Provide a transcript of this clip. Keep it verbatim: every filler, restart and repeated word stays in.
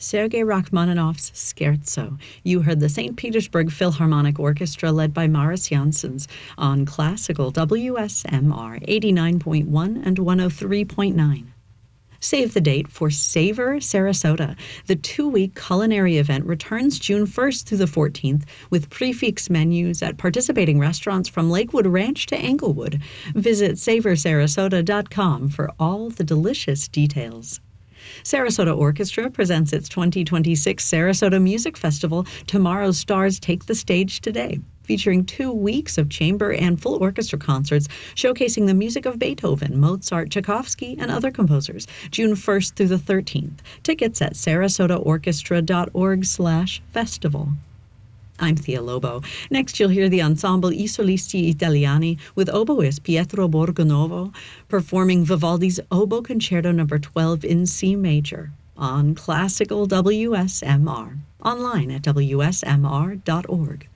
Sergei Rachmaninoff's Scherzo. You heard the Saint Petersburg Philharmonic Orchestra led by Maris Janssens on Classical W S M R eighty-nine point one and one oh three point nine. Save the date for Savor Sarasota. The two-week culinary event returns June first through the fourteenth with prix-fixe menus at participating restaurants from Lakewood Ranch to Englewood. Visit savor sarasota dot com for all the delicious details. Sarasota Orchestra presents its twenty twenty-six Sarasota Music Festival. Tomorrow's stars take the stage today, featuring two weeks of chamber and full orchestra concerts showcasing the music of Beethoven, Mozart, Tchaikovsky, and other composers, June first through the thirteenth. Tickets at sarasota orchestra dot org slash festival. I'm Thea Lobo. Next, you'll hear the ensemble I Solisti Italiani with oboist Pietro Borgonovo performing Vivaldi's Oboe Concerto number twelve in C major on Classical W S M R, online at W S M R dot org.